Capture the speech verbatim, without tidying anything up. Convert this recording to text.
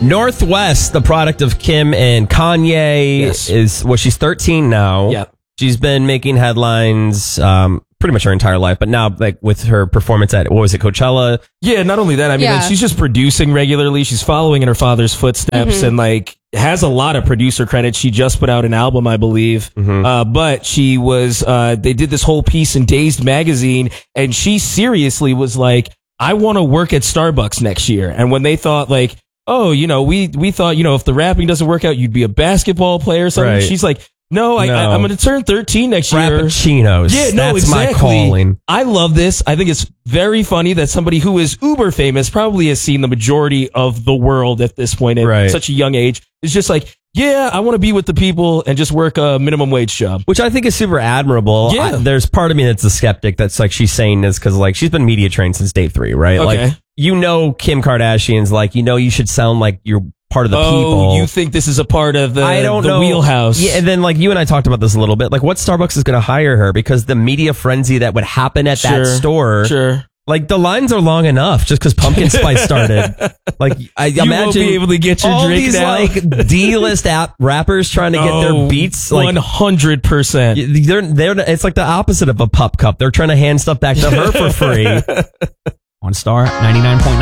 Northwest, the product of Kim and Kanye, Yes. is well, she's thirteen now. Yep. She's been making headlines um, pretty much her entire life, but now, like with her performance at what was it, Coachella? Yeah, not only that, I mean, Yeah. like, she's just producing regularly. She's following in her father's footsteps Mm-hmm. and like has a lot of producer credit. She just put out an album, I believe. Mm-hmm. Uh, but she was, uh, they did this whole piece in Dazed magazine, and she seriously was like, I want to work at Starbucks next year. And when they thought like, oh, you know, we, we thought, you know, if the rapping doesn't work out, you'd be a basketball player or something. Right. She's like, no, I, No. I, I'm going to turn thirteen next year. Frappuccinos. Yeah, no, That's exactly. my calling. I love this. I think it's very funny that somebody who is uber famous probably has seen the majority of the world at this point at Right. such a young age. Is just like, yeah, I want to be with the people and just work a minimum wage job. Which I think is super admirable. Yeah. I, there's part of me that's a skeptic that's like she's saying this because like she's been media trained since day three, right? Okay. Like you know Kim Kardashian's like, you know you should sound like you're part of the oh, people. you think this is a part of the, I don't the know. wheelhouse? Yeah, and then like you and I talked about this a little bit. Like what Starbucks is going to hire her because the media frenzy that would happen at that Sure, store. Sure. Like the lines are long enough just because Pumpkin Spice started. Like I You imagine won't be able to get your all drink these now. like D-list app rappers trying to get their beats. Like one hundred percent. they're they're it's like the opposite of a pup cup. They're trying to hand stuff back to her for free. On Star ninety-nine point nine.